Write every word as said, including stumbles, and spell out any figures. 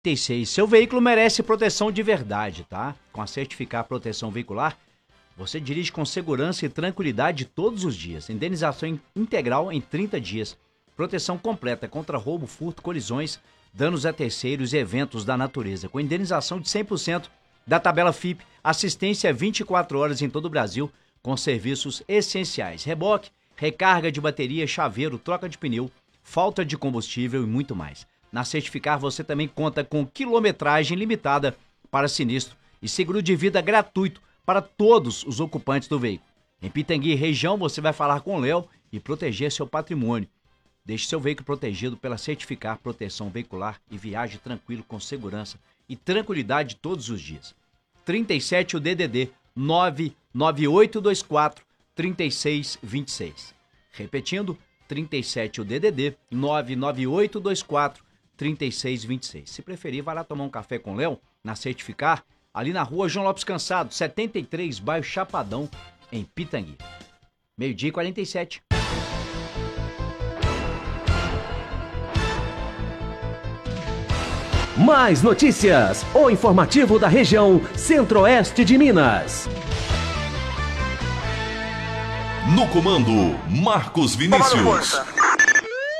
trinta e seis. Seu veículo merece proteção de verdade, tá? Com a Certificar Proteção Veicular, você dirige com segurança e tranquilidade todos os dias. Indenização integral em trinta dias. Proteção completa contra roubo, furto, colisões, danos a terceiros e eventos da natureza. Com indenização de cem por cento da tabela F I P. Assistência vinte e quatro horas em todo o Brasil, com serviços essenciais. Reboque, recarga de bateria, chaveiro, troca de pneu, falta de combustível e muito mais. Na Certificar você também conta com quilometragem limitada para sinistro e seguro de vida gratuito para todos os ocupantes do veículo. Em Pitangui, região, você vai falar com o Léo e proteger seu patrimônio. Deixe seu veículo protegido pela Certificar Proteção Veicular e viaje tranquilo com segurança e tranquilidade todos os dias. trinta e sete o D D D nove nove oito dois quatro três seis dois seis. Repetindo, trinta e sete o D D D nove nove oito dois quatro três seis dois seis. Se preferir, vai lá tomar um café com o Léo, na Certificar, ali na rua João Lopes Cansado, setenta e três, bairro Chapadão, em Pitangui. Meio-dia e quarenta e sete. Mais notícias, o informativo da região Centro-Oeste de Minas. No comando, Marcos Vinícius.